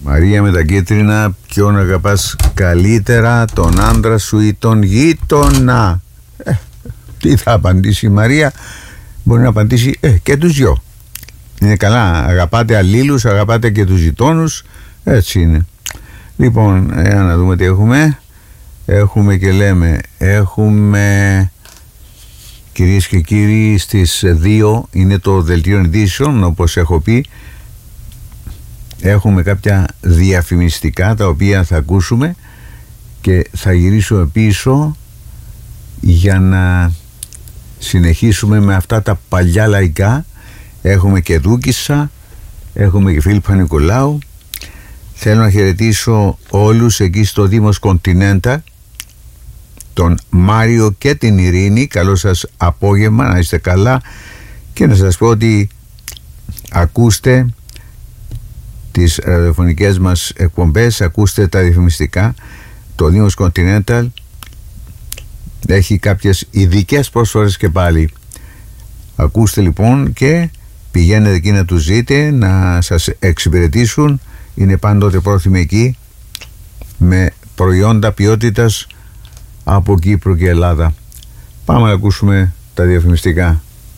Μαρία με τα κίτρινα, ποιον αγαπάς καλύτερα, τον άντρα σου ή τον γείτονα? Τι θα απαντήσει η Μαρία? Μπορεί να απαντήσει και τους δυο. Είναι καλά, αγαπάτε αλλήλους, αγαπάτε και τους γειτόνους. Έτσι είναι. Λοιπόν, να δούμε τι έχουμε. Έχουμε και λέμε, έχουμε, κυρίες και κύριοι, στις 2 είναι το δελτίο ειδήσεων, όπως έχω πει. Έχουμε κάποια διαφημιστικά τα οποία θα ακούσουμε και θα γυρίσω πίσω για να συνεχίσουμε με αυτά τα παλιά λαϊκά. Έχουμε και Δούκισσα, έχουμε και Φίλιππα Νικολάου. Θέλω να χαιρετήσω όλους εκεί στο Δήμος Continental, τον Μάριο και την Ειρήνη. Καλό σας απόγευμα, να είστε καλά, και να σας πω ότι ακούστε τις ραδιοφωνικές μας εκπομπές, ακούστε τα διαφημιστικά. Το Δήμος Continental έχει κάποιες ειδικές προσφορές και πάλι. Ακούστε λοιπόν και πηγαίνετε εκεί να τους ζείτε, να σας εξυπηρετήσουν. Είναι πάντοτε πρόθυμοι εκεί με προϊόντα ποιότητας από Κύπρο και Ελλάδα. Πάμε να ακούσουμε τα διαφημιστικά.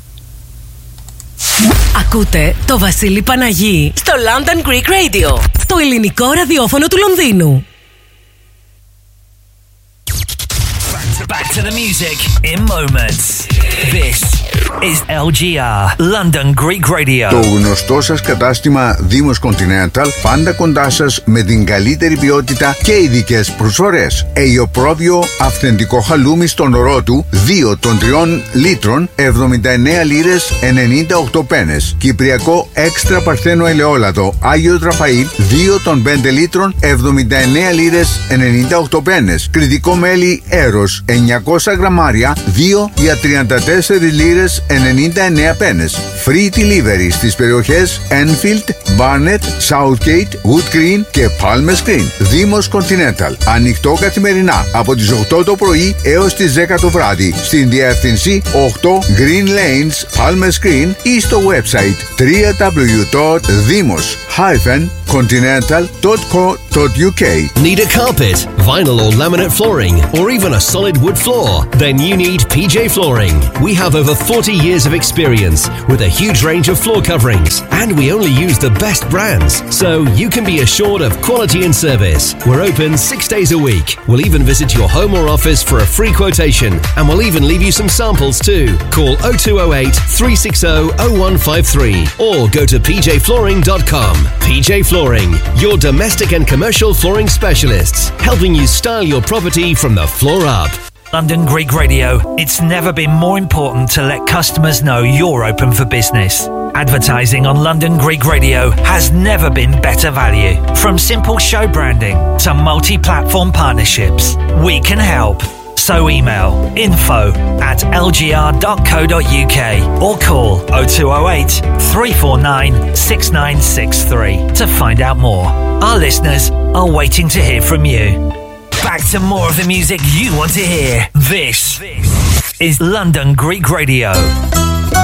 Ακούτε το Βασίλη Παναγί στο London Greek Radio, το ελληνικό ραδιόφωνο του Λονδίνου. Back to the music in moments. This is LGR London Greek Radio. Το γνωστό σας κατάστημα Δήμος Continental, πάντα κοντά σας με την καλύτερη ποιότητα και ειδικές προσφορές. Αιγιοπρόβιο αυθεντικό χαλούμι στον ορό του, 2 των 3 λίτρων, 79 λίρες 98 πένες. Κυπριακό έξτρα παρθένο ελαιόλαδο Άγιο Ραφαήλ, 2 των 5 λίτρων, 79 λίρες 98 πένες. Κρητικό μέλι Έρος 900 γραμμάρια, 2 για 34 λίρες 99 πένες. Free delivery στις περιοχές Enfield, Barnet, Southgate, Wood Green και Palmers Green. Δήμος Continental. Ανοιχτό καθημερινά από τις 8 το πρωί έως τις 10 το βράδυ. Στην διεύθυνση 8 Green Lanes, Palmers Green, ή στο website www.demos-continental.co.uk. Need a carpet, vinyl or laminate flooring, or even a solid wood floor? Then you need PJ Flooring. We have over 40 years of experience with a huge range of floor coverings, and we only use the best brands, so you can be assured of quality and service. We're open 6 days a week. We'll even visit your home or office for a free quotation, and we'll even leave you some samples too. Call 0208 360 0153 or go to pjflooring.com. PJ Flooring, your domestic and commercial flooring specialists, helping you style your property from the floor up. London Greek Radio. It's never been more important to let customers know you're open for business. Advertising on London Greek Radio has never been better value. From simple show branding to multi-platform partnerships, we can help. So email info@lgr.co.uk or call 0208 349 6963 to find out more. Our listeners are waiting to hear from you. Back to more of the music you want to hear. This is London Greek Radio.